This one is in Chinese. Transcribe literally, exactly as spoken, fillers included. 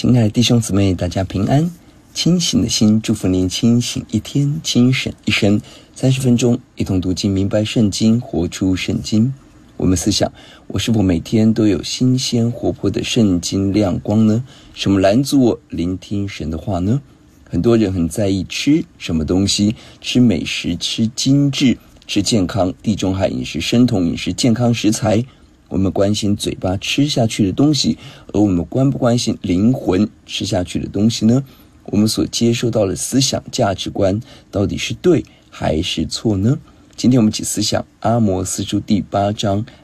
亲爱的弟兄姊妹，大家平安。清醒的心祝福您清醒一天，精神一生。三十分钟一同读经，明白圣经，活出圣经。我们思想，我是否每天都有新鲜活泼的圣经亮光呢？什么拦阻我聆听神的话呢？很多人很在意吃什么东西，吃美食，吃精致，吃健康，地中海饮食、生酮饮食、健康食材。我们关心嘴巴吃下去的东西，而我们关不关心灵魂吃下去的东西呢？我们所接受到的思想价值观到底是对还是错呢？今天我们一起思想阿摩司书第八章